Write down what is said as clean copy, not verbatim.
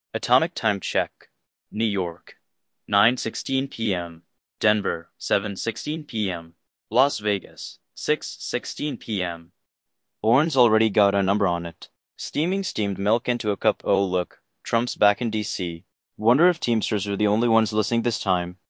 Atomic time check. New York, 9:16 p.m. Denver, 7:16 p.m. Las Vegas, 6:16 p.m. Oren's already got a number on it. Steaming steamed milk into a cup. Oh look, Trump's back in D.C. Wonder if Teamsters are the only ones listening this time.